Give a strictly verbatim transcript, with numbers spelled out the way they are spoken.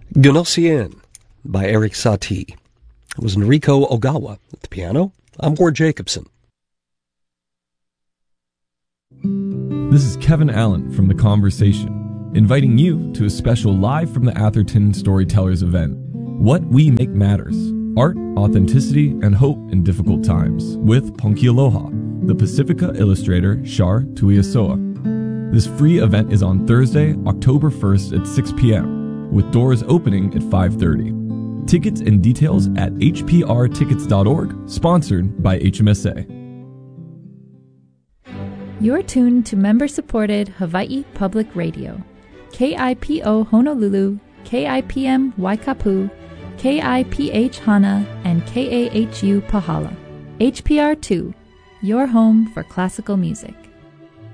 Gnossienne by Eric Satie. It was Noriko Ogawa at the piano. I'm Ward Jacobson. This is Kevin Allen from The Conversation, inviting you to a special Live from the Atherton Storytellers event, What We Make Matters, Art, Authenticity, and Hope in Difficult Times, with Punky Aloha, the Pacifica illustrator Shar Tuiasoa. This free event is on Thursday, October first at six p.m., with doors opening at five thirty. Tickets and details at h p r tickets dot org, sponsored by H M S A. You're tuned to member-supported Hawaii Public Radio. K I P O Honolulu, K I P M Waikapu, K I P H Hana, and K A H U Pahala. H P R two, your home for classical music.